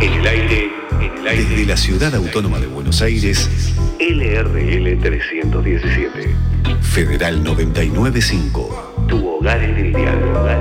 Desde la Ciudad Autónoma de Buenos Aires, LRL 317. Federal 995. Tu hogar en el diálogo.